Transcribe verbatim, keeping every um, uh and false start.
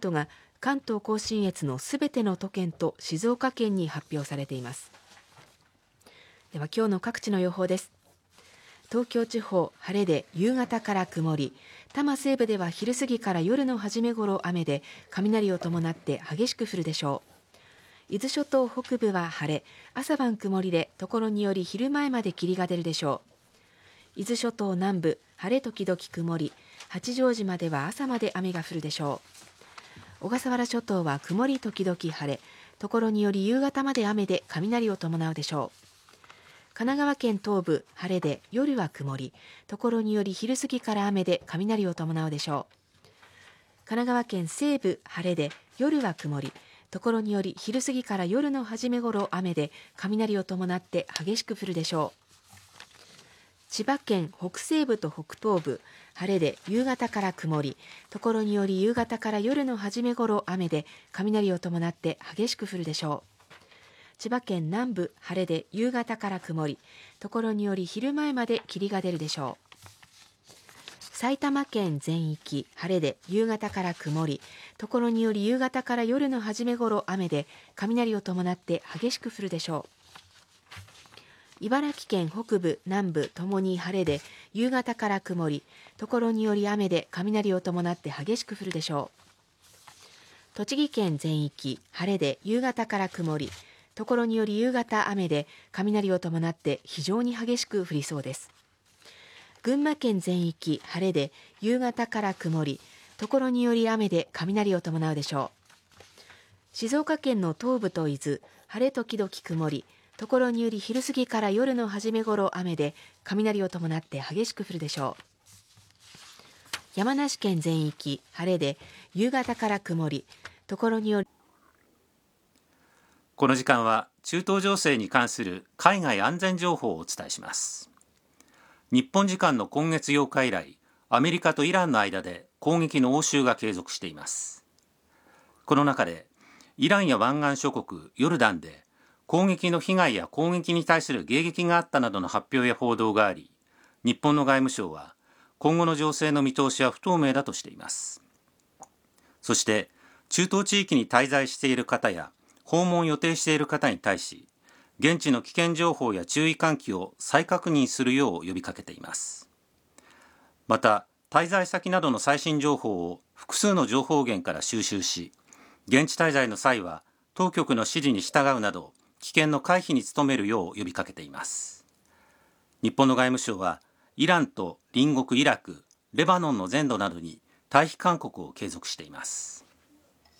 トが関東甲信越のすべての都県と静岡県に発表されています。では今日の各地の予報です。東京地方晴れで夕方から曇り、多摩西部では昼過ぎから夜の初め頃雨で雷を伴って激しく降るでしょう。伊豆諸島北部は晴れ、朝晩曇りで所により昼前まで霧が出るでしょう。伊豆諸島南部晴れ時々曇り、八丈島では朝まで雨が降るでしょう。小笠原諸島は曇り時々晴れ、所により夕方まで雨で雷を伴うでしょう。神奈川県東部晴れで夜は曇り、所により昼過ぎから雨で雷を伴うでしょう。神奈川県西部晴れで夜は曇り、所により昼過ぎから夜の初め頃雨で雷を伴って激しく降るでしょう。千葉県北西部と北東部晴れで夕方から曇り、所により夕方から夜の初め頃雨で雷を伴って激しく降るでしょう。千葉県南部晴れで夕方から曇り、所により昼前まで霧が出るでしょう。埼玉県全域晴れで夕方から曇り、所により夕方から夜の初め頃雨で雷を伴って激しく降るでしょう。茨城県北部南部ともに晴れで夕方から曇り、所により雨で雷を伴って激しく降るでしょう。栃木県全域晴れで夕方から曇り、所により夕方雨で雷を伴って非常に激しく降りそうです。群馬県全域晴れで夕方から曇り、所により雨で雷を伴うでしょう。静岡県の東部と伊豆晴れ時々曇り、所により昼過ぎから夜の初め頃雨で雷を伴って激しく降るでしょう。山梨県全域晴れで夕方から曇り、所によりこの時間は中東情勢に関する海外安全情報をお伝えします。日本時間の今月ようか以来、アメリカとイランの間で攻撃の応酬が継続しています。この中でイランや湾岸諸国ヨルダンで攻撃の被害や攻撃に対する迎撃があったなどの発表や報道があり、日本の外務省は今後の情勢の見通しは不透明だとしています。そして中東地域に滞在している方や訪問を予定している方に対し、現地の危険情報や注意喚起を再確認するよう呼びかけています。また、滞在先などの最新情報を複数の情報源から収集し、現地滞在の際は当局の指示に従うなど、危険の回避に努めるよう呼びかけています。日本の外務省は、イランと隣国イラク、レバノンの全土などに退避勧告を継続しています。